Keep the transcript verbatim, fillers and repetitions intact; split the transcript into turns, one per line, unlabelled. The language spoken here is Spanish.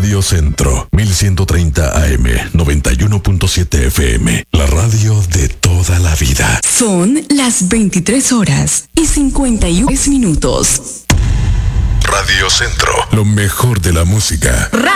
Radio Centro, mil ciento treinta A M, noventa y uno punto siete F M. La radio de toda la vida.
Son las veintitrés horas y cincuenta y uno minutos.
Radio Centro, lo mejor de la música.